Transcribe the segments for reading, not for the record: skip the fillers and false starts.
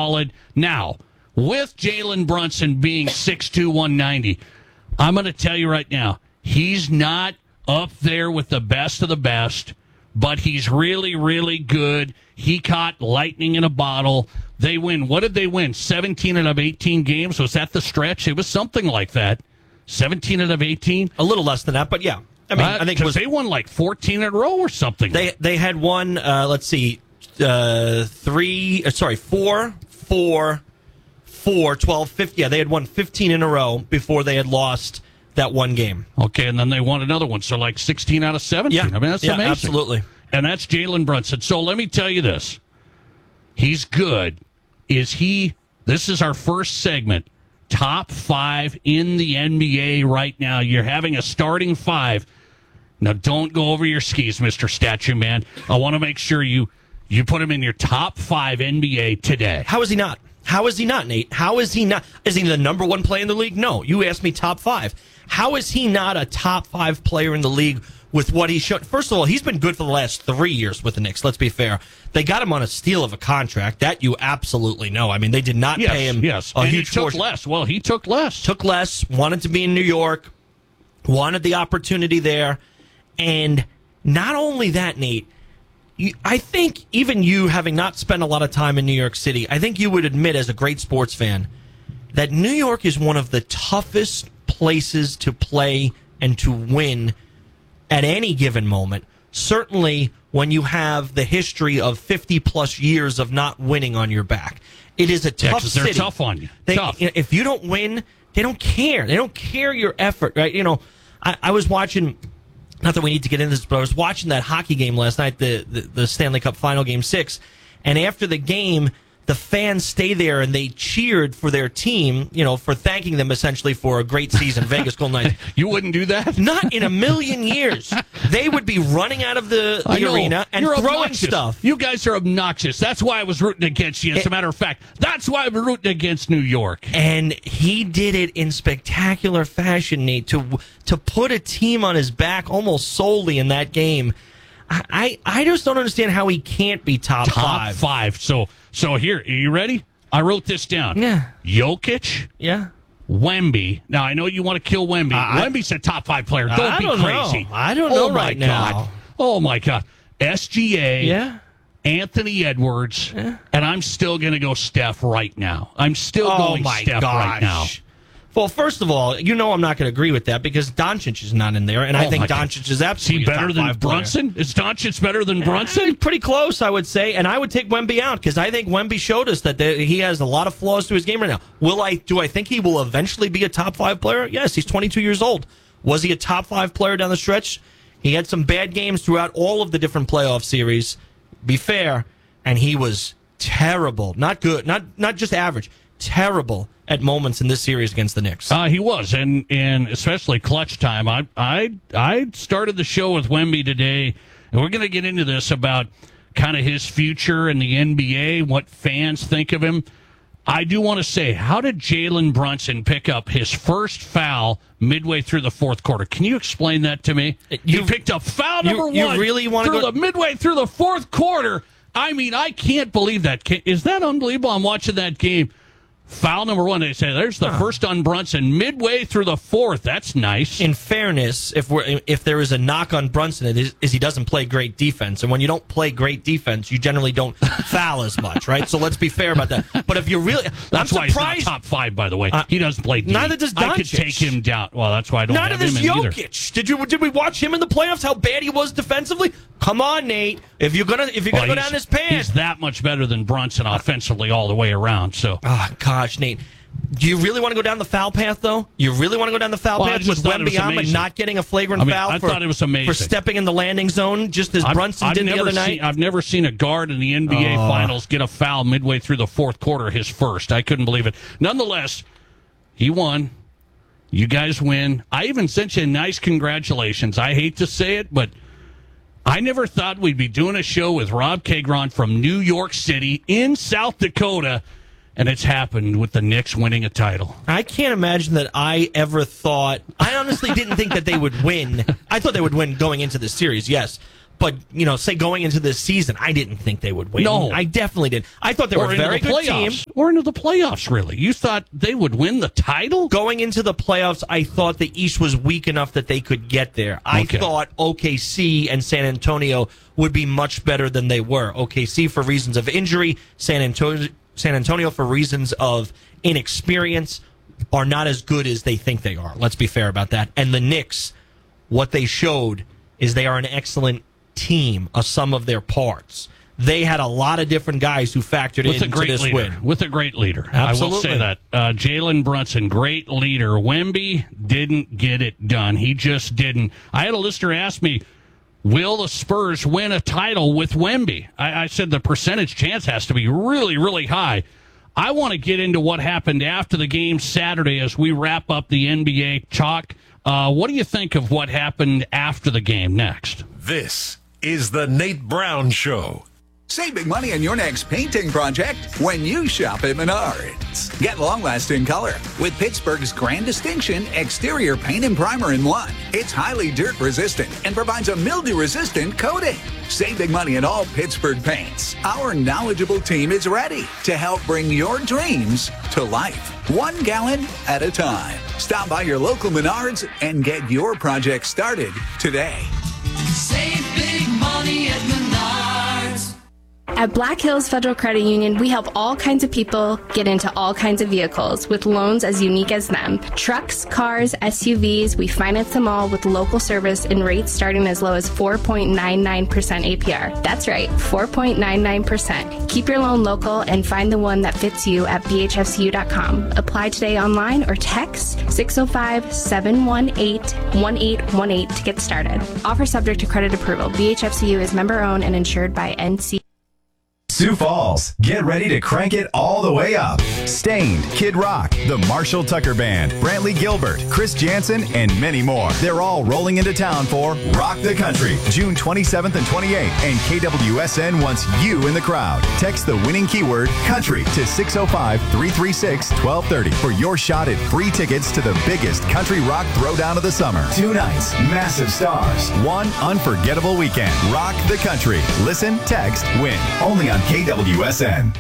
solid. Now, with Jalen Brunson being 6'2", 190, I'm going to tell you right now, he's not up there with the best of the best, but he's really, really good. He caught lightning in a bottle. They win. What did they win? 17 out of 18 games? Was that the stretch? It was something like that. 17 out of 18? A little less than that, but yeah. I mean, I think it was, they won like 14 in a row or something. They had won, let's see, 4, 12, 50. Yeah, they had won 15 in a row before they had lost that one game. Okay, and then they won another one, so like 16 out of 17. Yeah. I mean, that's amazing. Absolutely. And that's Jalen Brunson. So let me tell you this. He's good. This is our first segment, top 5 in the NBA right now. You're having a starting 5. Now, don't go over your skis, Mr. Statue Man. I want to make sure you put him in your top 5 NBA today. How is he not? How is he not, Nate? How is he not? Is he the number 1 player in the league? No. You asked me top 5. How is he not a top 5 player in the league with what he showed? First of all, he's been good for the last 3 years with the Knicks. Let's be fair. They got him on a steal of a contract. That you absolutely know. I mean, they did not pay him a huge fortune. Less. Well, he took less. Took less, wanted to be in New York, wanted the opportunity there. And not only that, Nate, I think even you, having not spent a lot of time in New York City, I think you would admit as a great sports fan that New York is one of the toughest places to play and to win at any given moment. Certainly when you have the history of 50-plus years of not winning on your back. It is a tough city. They're tough on you. Tough. If you don't win, they don't care. They don't care your effort, right? You know, I was watching, not that we need to get into this, but I was watching that hockey game last night, the Stanley Cup Final Game 6, and after the game, the fans stay there and they cheered for their team, you know, for thanking them essentially for a great season, Vegas Golden Knights. You wouldn't do that? Not in a million years. They would be running out of the arena and throwing obnoxious stuff. You guys are obnoxious. That's why I was rooting against you. As a matter of fact, that's why I'm rooting against New York. And he did it in spectacular fashion, Nate, to put a team on his back almost solely in that game. I just don't understand how he can't be top 5. Top 5. So here, are you ready? I wrote this down. Yeah. Jokic. Yeah. Wemby. Now, I know you want to kill Wemby. Wemby's a top 5 player. Don't be crazy. I don't know right now. Oh, my God. SGA. Yeah. Anthony Edwards. Yeah. And I'm still going to go Steph right now. I'm still going Steph right now. Well, first of all, you know I'm not going to agree with that because Doncic is not in there, and I think Doncic is absolutely is he better than Brunson? Player. Is Doncic better than Brunson? Pretty close, I would say, and I would take Wemby out because I think Wemby showed us that he has a lot of flaws to his game right now. Do I think he will eventually be a top 5 player? Yes, he's 22 years old. Was he a top 5 player down the stretch? He had some bad games throughout all of the different playoff series. Be fair, and he was terrible. Not good, not just average. Terrible at moments in this series against the Knicks. He was, and especially clutch time. I started the show with Wemby today, and we're going to get into this about kind of his future in the NBA, what fans think of him. I do want to say, how did Jalen Brunson pick up his first foul midway through the fourth quarter? Can you explain that to me? He picked up foul number 1 really want to go midway through the fourth quarter. I mean, I can't believe that. Is that unbelievable? I'm watching that game. Foul number 1, they say, there's the first on Brunson midway through the fourth. That's nice. In fairness, if there is a knock on Brunson, it is he doesn't play great defense. And when you don't play great defense, you generally don't foul as much, right? So let's be fair about that. But if you're really... That's why he's not top 5, by the way. He doesn't play D. Neither does Doncic. I could take him down. Well, that's why I don't have him in either. Neither does Jokic. Did we watch him in the playoffs, how bad he was defensively? Come on, Nate. If you're gonna go down this path... He's that much better than Brunson offensively all the way around. So, gosh, Nate. Do you really want to go down the foul path, though? You really want to go down the foul path with Wembanyama not getting a flagrant foul I thought it was amazing. For stepping in the landing zone, just as Brunson did the other night? I've never seen a guard in the NBA Finals get a foul midway through the fourth quarter, his first. I couldn't believe it. Nonetheless, he won. You guys win. I even sent you a nice congratulations. I hate to say it, but I never thought we'd be doing a show with Rob Kagron from New York City in South Dakota. And it's happened with the Knicks winning a title. I can't imagine that I ever thought... I honestly didn't think that they would win. I thought they would win going into this series, yes. But, say going into this season, I didn't think they would win. No. I definitely did. I thought they were a very good team. Or into the playoffs, really. You thought they would win the title? Going into the playoffs, I thought the East was weak enough that they could get there. I thought OKC and San Antonio would be much better than they were. OKC for reasons of injury, San Antonio for reasons of inexperience are not as good as they think they are. Let's be fair about that. And the Knicks, what they showed is they are an excellent team, a sum of their parts. They had a lot of different guys who factored into this win. With a great leader. Absolutely. I will say that. Jalen Brunson, great leader. Wemby didn't get it done. He just didn't. I had a listener ask me, will the Spurs win a title with Wemby? I said the percentage chance has to be really, really high. I want to get into what happened after the game Saturday as we wrap up the NBA talk. What do you think of what happened after the game next? This is the Nate Brown Show. Save big money on your next painting project when you shop at Menards. Get long-lasting color with Pittsburgh's Grand Distinction Exterior Paint and Primer in one. It's highly dirt-resistant and provides a mildew-resistant coating. Save big money on all Pittsburgh paints. Our knowledgeable team is ready to help bring your dreams to life, 1 gallon at a time. Stop by your local Menards and get your project started today. Save big money at Menards. At Black Hills Federal Credit Union, we help all kinds of people get into all kinds of vehicles with loans as unique as them. Trucks, cars, SUVs, we finance them all with local service and rates starting as low as 4.99% APR. That's right, 4.99%. Keep your loan local and find the one that fits you at bhfcu.com. Apply today online or text 605-718-1818 to get started. Offer subject to credit approval. BHFCU is member owned and insured by NC. Sioux Falls, get ready to crank it all the way up. Stained, Kid Rock, the Marshall Tucker Band, Brantley Gilbert, Chris Jansen, and many more. They're all rolling into town for Rock the Country, June 27th and 28th, and KWSN wants you in the crowd. Text the winning keyword country to 605-336-1230 for your shot at free tickets to the biggest country rock throwdown of the summer. 2 nights, massive stars, 1 unforgettable weekend. Rock the Country. Listen, text, win. Only on KWSN.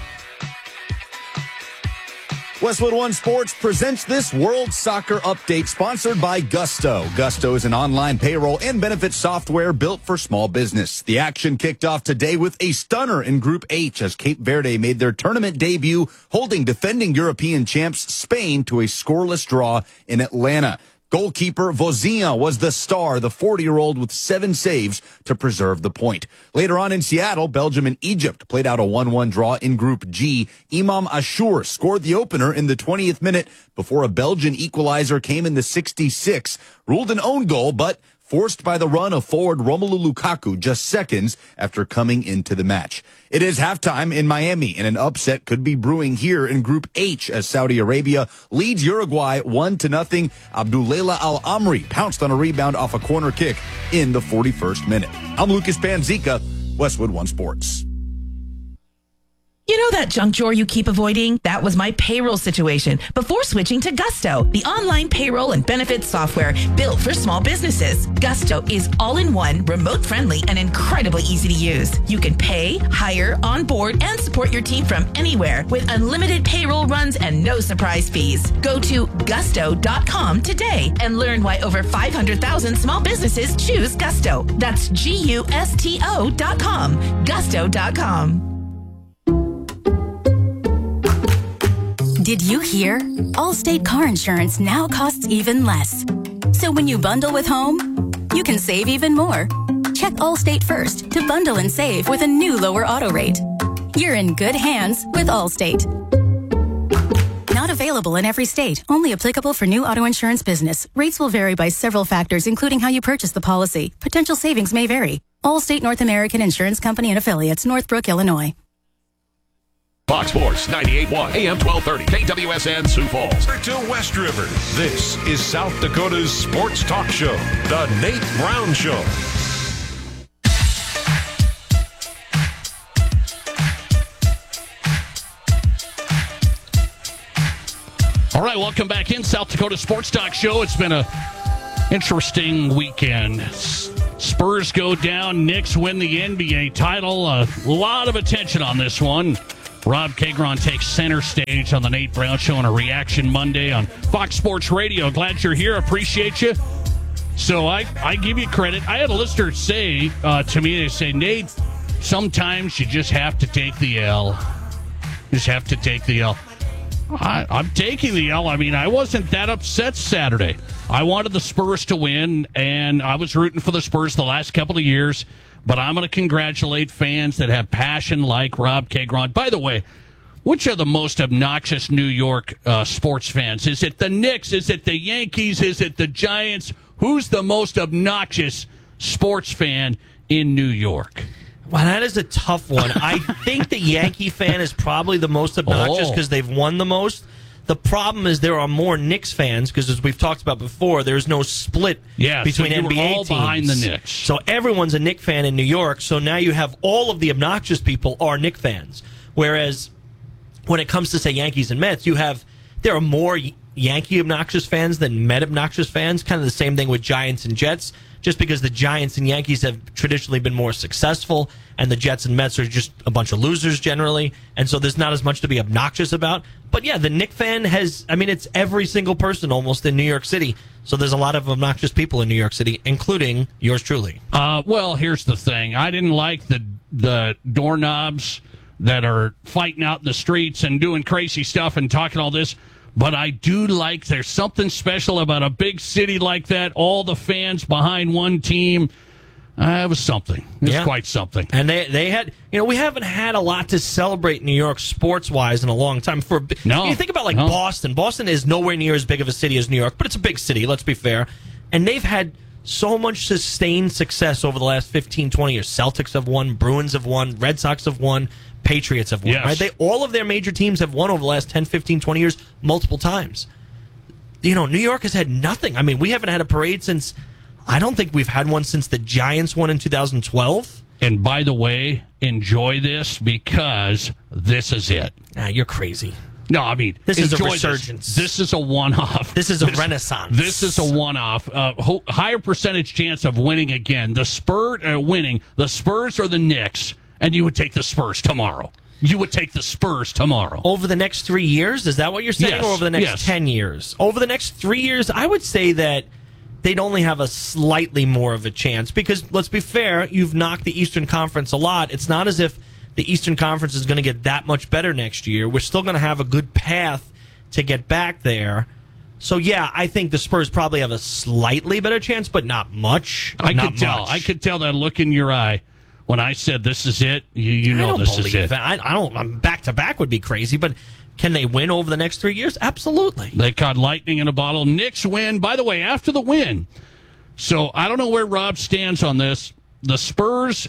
Westwood One Sports presents this World Soccer Update sponsored by Gusto. Gusto is an online payroll and benefits software built for small business. The action kicked off today with a stunner in Group H as Cape Verde made their tournament debut, holding defending European champs Spain to a scoreless draw in Atlanta. Goalkeeper Vozinha was the star, the 40-year-old with 7 saves to preserve the point. Later on in Seattle, Belgium and Egypt played out a 1-1 draw in Group G. Imam Ashur scored the opener in the 20th minute before a Belgian equalizer came in the 66th. Ruled an own goal, but forced by the run of forward Romelu Lukaku just seconds after coming into the match. It is halftime in Miami, and an upset could be brewing here in Group H as Saudi Arabia leads Uruguay 1-0. Abdullah Al-Amri pounced on a rebound off a corner kick in the 41st minute. I'm Lucas Panzica, Westwood One Sports. You know that junk drawer you keep avoiding? That was my payroll situation before switching to Gusto, the online payroll and benefits software built for small businesses. Gusto is all-in-one, remote-friendly, and incredibly easy to use. You can pay, hire, onboard, and support your team from anywhere with unlimited payroll runs and no surprise fees. Go to gusto.com today and learn why over 500,000 small businesses choose Gusto. That's GUSTO.com. Gusto.com. Did you hear? Allstate car insurance now costs even less. So when you bundle with home, you can save even more. Check Allstate first to bundle and save with a new lower auto rate. You're in good hands with Allstate. Not available in every state. Only applicable for new auto insurance business. Rates will vary by several factors, including how you purchase the policy. Potential savings may vary. Allstate North American Insurance Company and Affiliates, Northbrook, Illinois. Fox Sports 98.1 AM 1230 KWSN Sioux Falls. To West River. This is South Dakota's sports talk show, The Nate Brown Show. All right, welcome back in South Dakota Sports Talk Show. It's been a interesting weekend. Spurs go down. Knicks win the NBA title. A lot of attention on this one. Rob Kagron takes center stage on the Nate Brown Show on a Reaction Monday on Fox Sports Radio. Glad you're here. Appreciate you. So I give you credit. I had a listener say to me, they say, Nate, sometimes you just have to take the L. Just have to take the L. I'm taking the L. I mean, I wasn't that upset Saturday. I wanted the Spurs to win, and I was rooting for the Spurs the last couple of years. But I'm going to congratulate fans that have passion like Rob Kagron. By the way, which are the most obnoxious New York sports fans? Is it the Knicks? Is it the Yankees? Is it the Giants? Who's the most obnoxious sports fan in New York? Well, that is a tough one. I think the Yankee fan is probably the most obnoxious because they've won the most. The problem is there are more Knicks fans because, as we've talked about before, there's no split between so NBA all teams. Behind the Knicks. So everyone's a Knicks fan in New York. So now you have all of the obnoxious people are Knicks fans. Whereas when it comes to, say, Yankees and Mets, there are more Yankee obnoxious fans than Met obnoxious fans. Kind of the same thing with Giants and Jets. Just because the Giants and Yankees have traditionally been more successful, and the Jets and Mets are just a bunch of losers generally, and so there's not as much to be obnoxious about. But yeah, the Knicks fan it's every single person almost in New York City, so there's a lot of obnoxious people in New York City, including yours truly. Well, here's the thing. I didn't like the doorknobs that are fighting out in the streets and doing crazy stuff and talking all this. But I do like there's something special about a big city like that. All the fans behind one team. It was something. It's quite something. And they had, we haven't had a lot to celebrate New York sports-wise in a long time. You think about Boston. Boston is nowhere near as big of a city as New York, but it's a big city, let's be fair. And they've had so much sustained success over the last 15, 20 years. Celtics have won, Bruins have won, Red Sox have won, Patriots have won. Yes. Right? All of their major teams have won over the last 10, 15, 20 years multiple times. New York has had nothing. I mean, we haven't had a parade since, I don't think we've had one since the Giants won in 2012. And by the way, enjoy this because this is it. You're crazy. No, I mean, this is a resurgence. This is a one-off. This is a renaissance. This is a one-off. Higher percentage chance of winning again. The Spurs winning. The Spurs or the Knicks. And you would take the Spurs tomorrow. You would take the Spurs tomorrow. Over the next 3 years? Is that what you're saying? Yes. Or over the next 10 years? Over the next 3 years, I would say that they'd only have a slightly more of a chance. Because, let's be fair, you've knocked the Eastern Conference a lot. It's not as if the Eastern Conference is going to get that much better next year. We're still going to have a good path to get back there. So, yeah, I think the Spurs probably have a slightly better chance, but not much. I could tell that look in your eye. When I said this is it, you know this is it. I don't. Back-to-back would be crazy, but can they win over the next 3 years? Absolutely. They caught lightning in a bottle. Knicks win. By the way, after the win, so I don't know where Rob stands on this. The Spurs,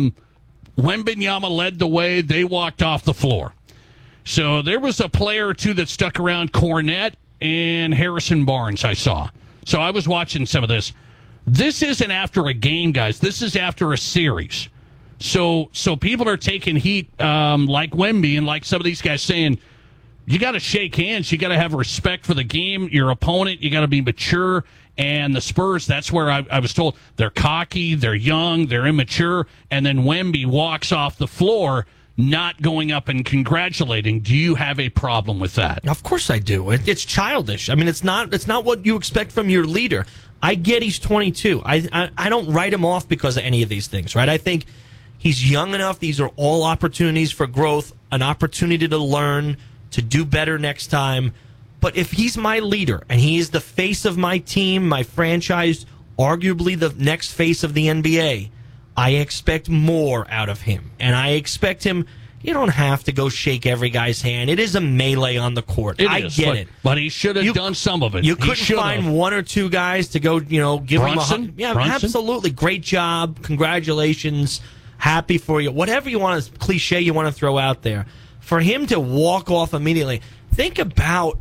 Wembanyama led the way. They walked off the floor. So there was a player or two that stuck around, Cornette and Harrison Barnes, I saw. So I was watching some of this. This isn't after a game, guys. This is after a series. So people are taking heat like Wemby and like some of these guys saying, you got to shake hands. You got to have respect for the game, your opponent. You got to be mature. And the Spurs, that's where I was told they're cocky, they're young, they're immature. And then Wemby walks off the floor not going up and congratulating. Do you have a problem with that? Of course I do. It's childish. I mean, it's not what you expect from your leader. I get he's 22. I don't write him off because of any of these things, right? I think he's young enough. These are all opportunities for growth, an opportunity to learn, to do better next time. But if he's my leader and he is the face of my team, my franchise, arguably the next face of the NBA, I expect more out of him. And I expect him, you don't have to go shake every guy's hand. It is a melee on the court. I get it. But he should have done some of it. You couldn't find one or two guys to go, give Brunson? him a hug. Yeah, Brunson? Absolutely. Great job. Congratulations. Happy for you. Whatever you want to, cliche you want to throw out there. For him to walk off immediately, think about,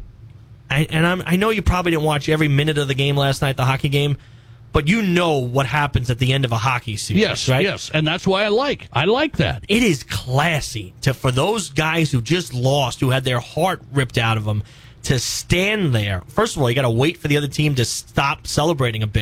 I know you probably didn't watch every minute of the game last night, the hockey game, but you know what happens at the end of a hockey series, yes, right? Yes, and that's why I like that. It is classy for those guys who just lost, who had their heart ripped out of them, to stand there. First of all, you got to wait for the other team to stop celebrating a bit,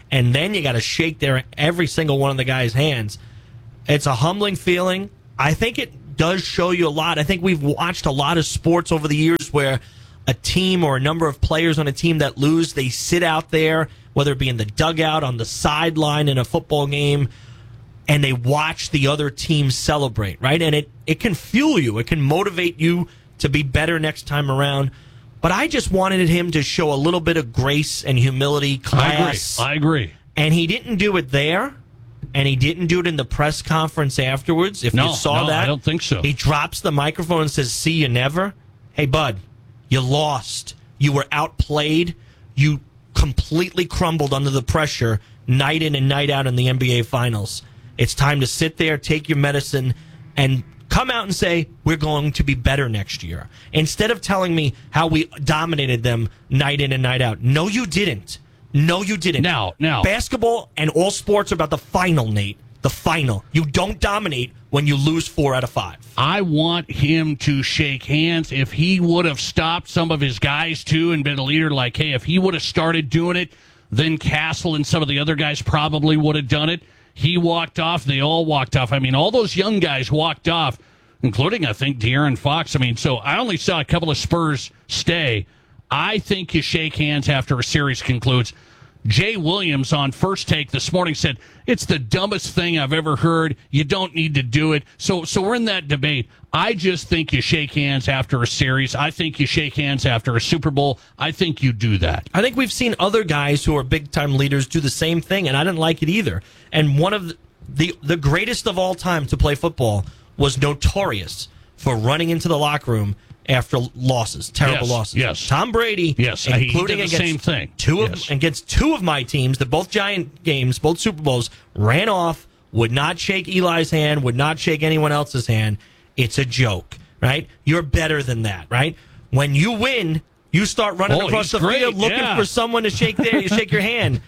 and then you got to shake every single one of the guys' hands. It's a humbling feeling. I think it does show you a lot. I think we've watched a lot of sports over the years where a team or a number of players on a team that lose, they sit out there, whether it be in the dugout, on the sideline in a football game, and they watch the other team celebrate, right? And it can fuel you. It can motivate you to be better next time around. But I just wanted him to show a little bit of grace and humility, class. I agree. And he didn't do it there, and he didn't do it in the press conference afterwards. If you saw that, I don't think so. He drops the microphone and says, "See you never." Hey, bud, you lost. You were outplayed. You completely crumbled under the pressure night in and night out in the NBA Finals. It's time to sit there, take your medicine, and come out and say, we're going to be better next year. Instead of telling me how we dominated them night in and night out. No, you didn't. No, you didn't. Now. Basketball and all sports are about the final, Nate. The final. You don't dominate when you lose 4 out of 5. I want him to shake hands. If he would have stopped some of his guys, too, and been a leader, like, hey, if he would have started doing it, then Castle and some of the other guys probably would have done it. He walked off. They all walked off. I mean, all those young guys walked off, including, I think, De'Aaron Fox. I mean, so I only saw a couple of Spurs stay. I think you shake hands after a series concludes. Jay Williams on First Take this morning said, it's the dumbest thing I've ever heard. You don't need to do it. So we're in that debate. I just think you shake hands after a series. I think you shake hands after a Super Bowl. I think you do that. I think we've seen other guys who are big-time leaders do the same thing, and I didn't like it either. And one of the greatest of all time to play football was notorious for running into the locker room after losses, terrible losses. Yes. Tom Brady, including the same thing. Against 2 of my teams, that both Giant games, both Super Bowls, ran off, would not shake Eli's hand, would not shake anyone else's hand. It's a joke, right? You're better than that, right? When you win, you start running across the field looking for someone to shake your hand.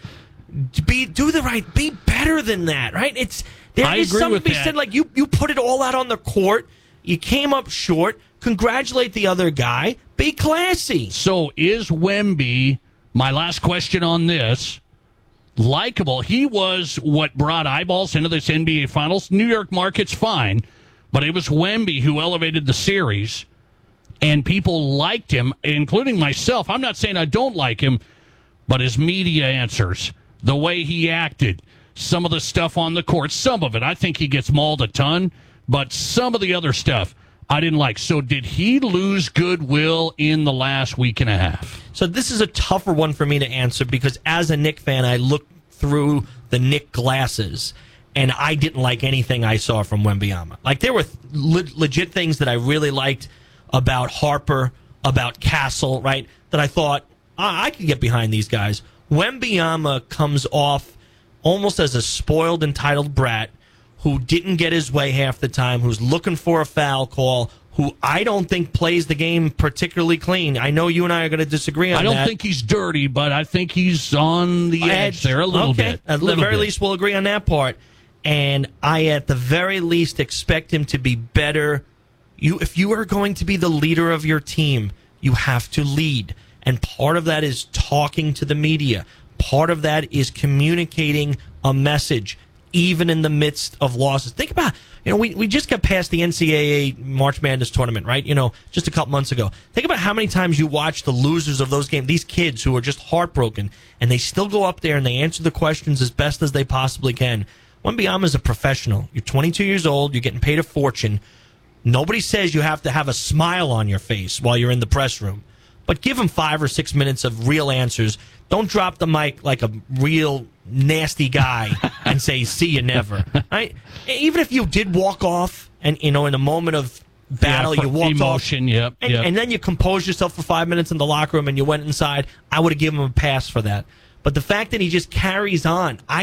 Be better than that, right? There is something to be said, like you put it all out on the court, you came up short. Congratulate the other guy. Be classy. So is Wemby, my last question on this, likable? He was what brought eyeballs into this NBA Finals. New York market's fine, but it was Wemby who elevated the series, and people liked him, including myself. I'm not saying I don't like him, but his media answers, the way he acted, some of the stuff on the court, some of it, I think he gets mauled a ton, but some of the other stuff, I didn't like. So did he lose goodwill in the last week and a half? So this is a tougher one for me to answer because as a Knick fan, I looked through the Knick glasses, and I didn't like anything I saw from Wembanyama. Like, there were legit things that I really liked about Harper, about Castle, right, that I thought, I could get behind these guys. Wembanyama comes off almost as a spoiled, entitled brat who didn't get his way half the time, who's looking for a foul call, who I don't think plays the game particularly clean. I know you and I are going to disagree on that. I don't think he's dirty, but I think he's on the edge there a little bit. At the very least, we'll agree on that part. And I, at the very least, expect him to be better. If you are going to be the leader of your team, you have to lead. And part of that is talking to the media. Part of that is communicating a message, even in the midst of losses. Think about, we just got past the NCAA March Madness tournament, right? Just a couple months ago. Think about how many times you watch the losers of those games, these kids who are just heartbroken, and they still go up there and they answer the questions as best as they possibly can. Wembanyama is a professional. You're 22 years old. You're getting paid a fortune. Nobody says you have to have a smile on your face while you're in the press room. But give him 5 or 6 minutes of real answers. Don't drop the mic like a real nasty guy and say, see you never. Right? Even if you did walk off and, in a moment of battle, you walked emotion, off. And then you composed yourself for 5 minutes in the locker room and you went inside, I would have given him a pass for that. But the fact that he just carries on, I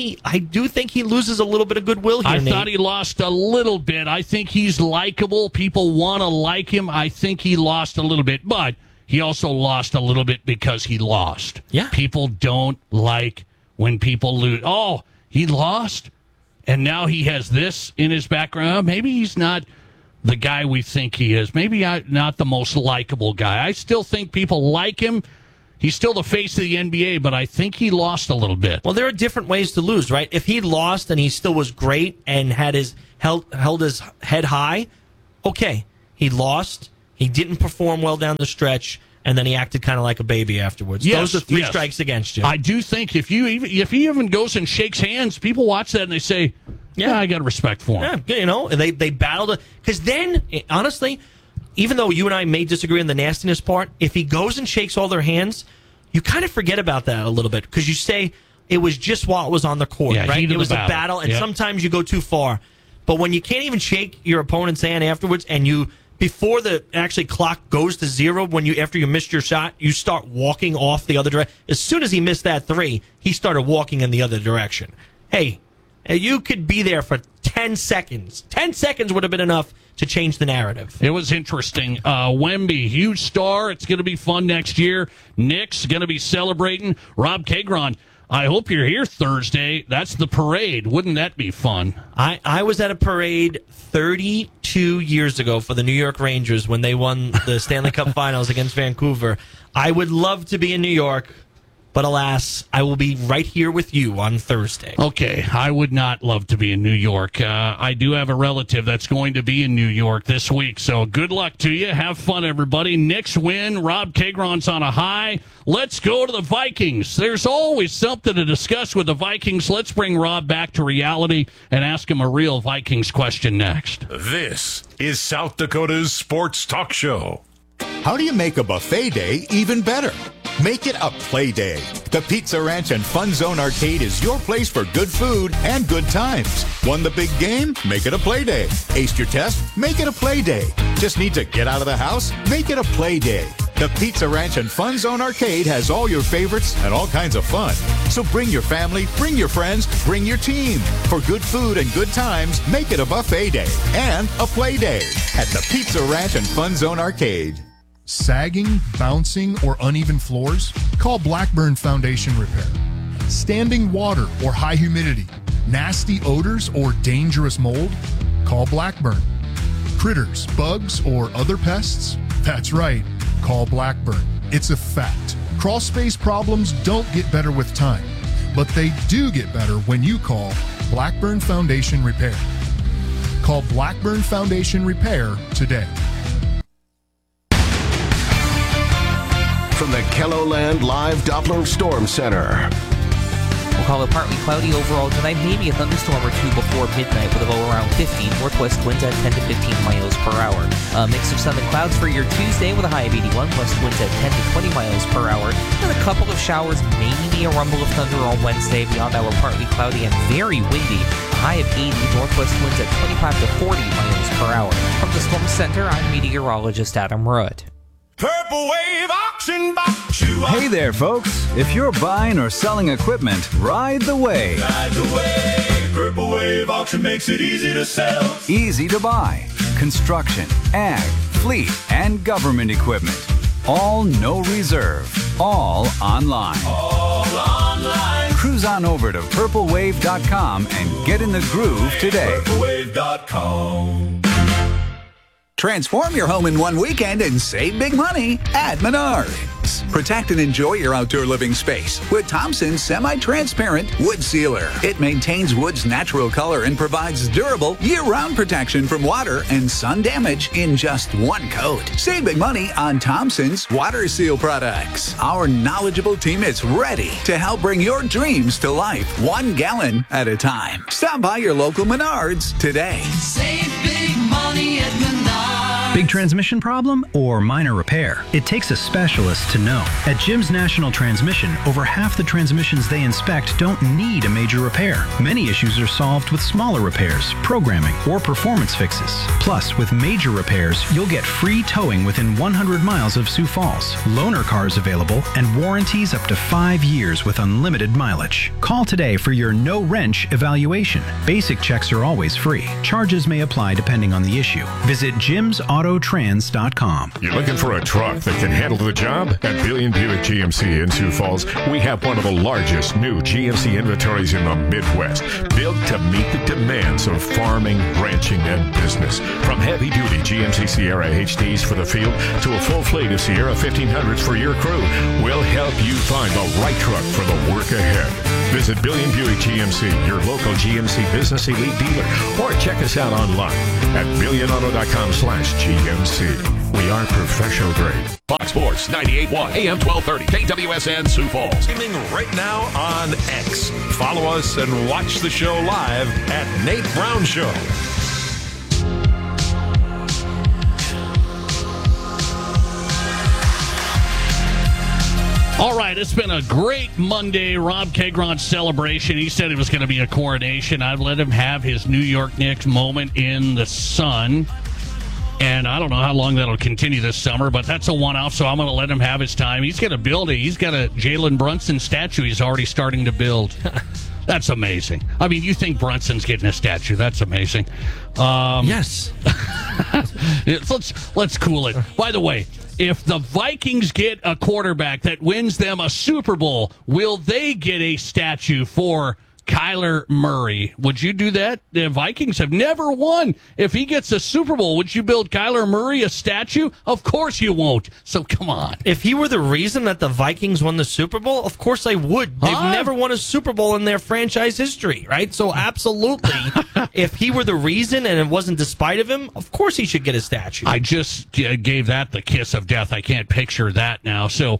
do think he loses a little bit of goodwill here, Nate. I thought he lost a little bit. I think he's likable. People want to like him. I think he lost a little bit. But he also lost a little bit because he lost. Yeah. People don't like when people lose. Oh, he lost, and now he has this in his background. Maybe he's not the guy we think he is. Maybe not the most likable guy. I still think people like him. He's still the face of the NBA, but I think he lost a little bit. Well, there are different ways to lose, right? If he lost and he still was great and had held his head high, okay. He lost. He didn't perform well down the stretch, and then he acted kind of like a baby afterwards. Yes, those are three strikes against you. I do think if he even goes and shakes hands, people watch that and they say, "Yeah, I got respect for him." Yeah, they battled because then, honestly, even though you and I may disagree on the nastiness part, if he goes and shakes all their hands, you kind of forget about that a little bit because you say it was just while it was on the court, right? It was a battle, and sometimes you go too far. But when you can't even shake your opponent's hand afterwards, and you before the actually clock goes to zero, after you missed your shot, you start walking off the other direction. As soon as he missed that three, he started walking in the other direction. Hey, you could be there for 10 seconds. 10 seconds would have been enough to change the narrative. It was interesting. Wemby, huge star. It's going to be fun next year. Knicks going to be celebrating. Rob Kagron, I hope you're here Thursday. That's the parade. Wouldn't that be fun? I was at a parade 32 years ago for the New York Rangers when they won the Stanley Cup Finals against Vancouver. I would love to be in New York, but alas, I will be right here with you on Thursday. Okay, I would not love to be in New York. I do have a relative that's going to be in New York this week, so good luck to you. Have fun, everybody. Knicks win. Rob Kagron's on a high. Let's go to the Vikings. There's always something to discuss with the Vikings. Let's bring Rob back to reality and ask him a real Vikings question next. This is South Dakota's Sports Talk Show. How do you make a buffet day even better? Make it a play day. The Pizza Ranch and Fun Zone Arcade is your place for good food and good times. Won the big game? Make it a play day. Aced your test? Make it a play day. Just need to get out of the house? Make it a play day. The Pizza Ranch and Fun Zone Arcade has all your favorites and all kinds of fun. So bring your family, bring your friends, bring your team. For good food and good times, make it a buffet day and a play day at the Pizza Ranch and Fun Zone Arcade. Sagging, bouncing, or uneven floors? Call Blackburn Foundation Repair. Standing water or high humidity? Nasty odors or dangerous mold? Call Blackburn. Critters, bugs, or other pests? That's right, call Blackburn. It's a fact. Crawl space problems don't get better with time, but they do get better when you call Blackburn Foundation Repair. Call Blackburn Foundation Repair today. From the KELOLAND Live Doppler Storm Center. We'll call it partly cloudy overall tonight, maybe a thunderstorm or two before midnight with a low around 50, northwest winds at 10 to 15 miles per hour. A mix of sun and clouds for your Tuesday with a high of 81, west winds at 10 to 20 miles per hour. And a couple of showers, maybe a rumble of thunder on Wednesday. Beyond that, we're partly cloudy and very windy. A high of 80, northwest winds at 25 to 40 miles per hour. From the Storm Center, I'm meteorologist Adam Rudd. Purple Wave Auction Box. Hey there, folks. If you're buying or selling equipment, ride the wave. Ride the wave. Purple Wave Auction makes it easy to sell. Easy to buy. Construction, ag, fleet, and government equipment. All no reserve. All online. All online. Cruise on over to purplewave.com and get in the groove today. Purplewave.com. Transform your home in one weekend and save big money at Menards. Protect and enjoy your outdoor living space with Thompson's semi-transparent wood sealer. It maintains wood's natural color and provides durable year-round protection from water and sun damage in just one coat. Save big money on Thompson's water seal products. Our knowledgeable team is ready to help bring your dreams to life 1 gallon at a time. Stop by your local Menards today. Save big money at Menards. Big transmission problem or minor repair? It takes a specialist to know. At Jim's National Transmission, over half the transmissions they inspect don't need a major repair. Many issues are solved with smaller repairs, programming, or performance fixes. Plus, with major repairs, you'll get free towing within 100 miles of Sioux Falls, loaner cars available, and warranties up to 5 years with unlimited mileage. Call today for your no-wrench evaluation. Basic checks are always free. Charges may apply depending on the issue. Visit jimsauto.com GeicoTrans.com. You're looking for a truck that can handle the job? At Billion Buick GMC in Sioux Falls, we have one of the largest new GMC inventories in the Midwest, built to meet the demands of farming, ranching, and business. From heavy-duty GMC Sierra HDs for the field to a full fleet of Sierra 1500s for your crew, we'll help you find the right truck for the work ahead. Visit Billion Buick GMC, your local GMC Business Elite dealer, or check us out online at billionauto.com/GMC. We are professional grade. Fox Sports 98.1 AM 1230 KWSN Sioux Falls. Streaming right now on X. Follow us and watch the show live at Nate Brown Show. All right, it's been a great Monday. Rob Kegron's celebration. He said it was going to be a coronation. I've let him have his New York Knicks moment in the sun. And I don't know how long that'll continue this summer, but that's a one-off, so I'm going to let him have his time. He's going to build it. He's got a Jalen Brunson statue he's already starting to build. That's amazing. I mean, you think Brunson's getting a statue. That's amazing. Yes. Let's cool it. By the way, if the Vikings get a quarterback that wins them a Super Bowl, will they get a statue for Kyler Murray? Would you do that? The Vikings have never won. If he gets a Super Bowl, would you build Kyler Murray a statue? Of course you won't. So come on. If he were the reason that the Vikings won the Super Bowl, of course I would. They've never won a Super Bowl in their franchise history, right? So absolutely, if he were the reason and it wasn't despite of him, of course he should get a statue. I just gave that the kiss of death. I can't picture that now. So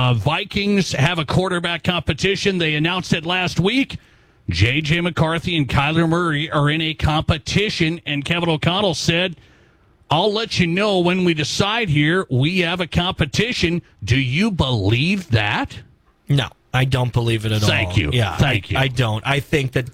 Vikings have a quarterback competition. They announced it last week. J.J. McCarthy and Kyler Murray are in a competition, and Kevin O'Connell said, I'll let you know when we decide here. We have a competition. Do you believe that? No, I don't believe it at all. Thank you. Yeah, Thank you. I don't. I think that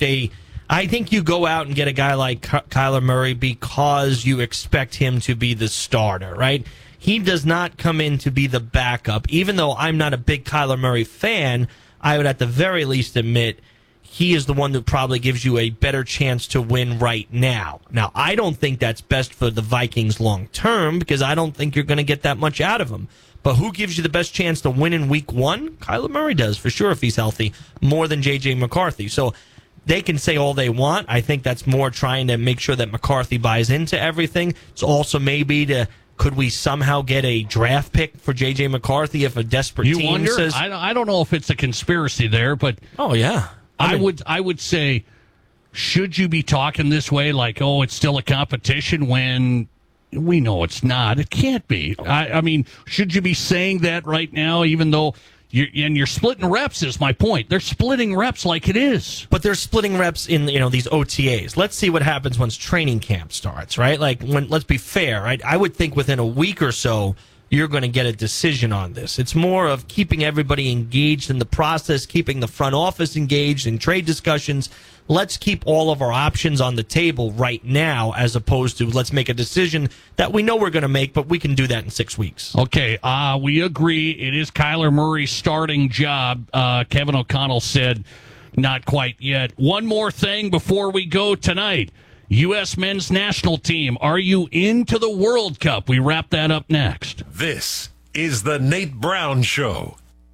I think you go out and get a guy like Kyler Murray because you expect him to be the starter, right? He does not come in to be the backup. Even though I'm not a big Kyler Murray fan, I would at the very least admit he is the one that probably gives you a better chance to win right now. Now, I don't think that's best for the Vikings long term because I don't think you're going to get that much out of him. But who gives you the best chance to win in week one? Kyler Murray does, for sure, if he's healthy, more than J.J. McCarthy. So they can say all they want. I think that's more trying to make sure that McCarthy buys into everything. It's also maybe could we somehow get a draft pick for J.J. McCarthy if a desperate team wonder? says... I don't know if it's a conspiracy there, but... Oh, yeah. I would say, should you be talking this way, like, oh, it's still a competition when we know it's not? It can't be. I mean, should you be saying that right now, even though you're splitting reps is my point. They're splitting reps like it is. But they're splitting reps in, these OTAs. Let's see what happens once training camp starts, right? Like, let's be fair, right? I would think within a week or so, you're going to get a decision on this. It's more of keeping everybody engaged in the process, keeping the front office engaged in trade discussions. Let's keep all of our options on the table right now as opposed to let's make a decision that we know we're going to make, but we can do that in 6 weeks. Okay, we agree. It is Kyler Murray's starting job. Kevin O'Connell said not quite yet. One more thing before we go tonight. U.S. men's national team, are you into the World Cup? We wrap that up next. This is the Nate Brown Show.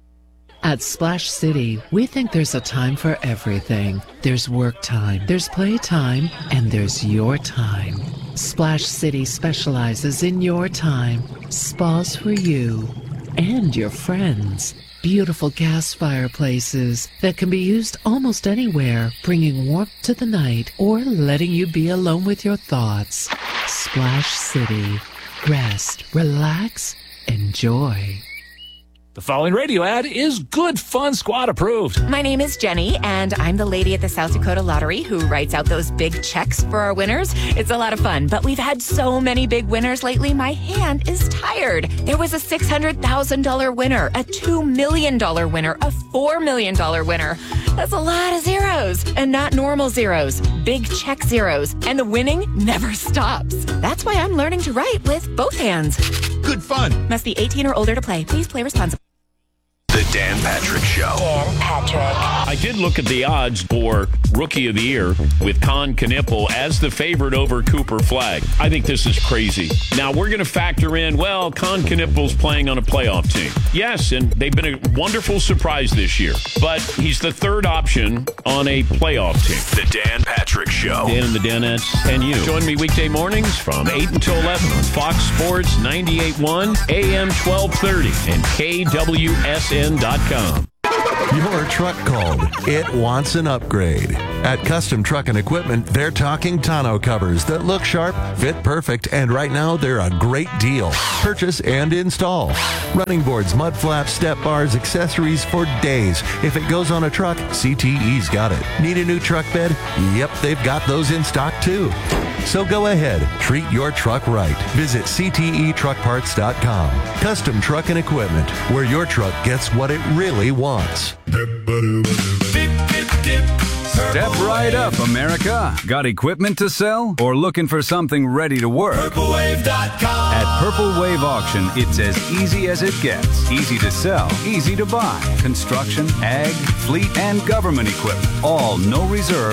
At Splash City, we think there's a time for everything. There's work time, there's play time, and there's your time. Splash City specializes in your time. Spas for you and your friends. Beautiful gas fireplaces that can be used almost anywhere, bringing warmth to the night or letting you be alone with your thoughts. Splash City. Rest, relax, enjoy. The following radio ad is Good Fun Squad approved. My name is Jenny, and I'm the lady at the South Dakota Lottery who writes out those big checks for our winners. It's a lot of fun, but we've had so many big winners lately, my hand is tired. There was a $600,000 winner, a $2 million winner, a $4 million winner. That's a lot of zeros, and not normal zeros, big check zeros, and the winning never stops. That's why I'm learning to write with both hands. Good fun. Must be 18 or older to play. Please play responsibly. The Dan Patrick Show. Dan Patrick. I did look at the odds for Rookie of the Year with Con Knippel as the favorite over Cooper Flagg. I think this is crazy. Now, we're going to factor in, well, Con Knippel's playing on a playoff team. Yes, and they've been a wonderful surprise this year. But he's the third option on a playoff team. The Dan Patrick Show. Dan and the Danettes and you. Join me weekday mornings from 8 until 11 on Fox Sports 98.1, AM 1230, and KWSN.com. Your truck called. It wants an upgrade. At Custom Truck and Equipment, they're talking tonneau covers that look sharp, fit perfect, and right now they're a great deal. Purchase and install. Running boards, mud flaps, step bars, accessories for days. If it goes on a truck, CTE's got it. Need a new truck bed? Yep, they've got those in stock too. So go ahead, treat your truck right. Visit CTETruckParts.com. Custom Truck and Equipment, where your truck gets what it really wants. Step right up, America. Got equipment to sell or looking for something ready to work? PurpleWave.com. At Purple Wave Auction, it's as easy as it gets. Easy to sell, easy to buy. Construction, ag, fleet, and government equipment. All no reserve.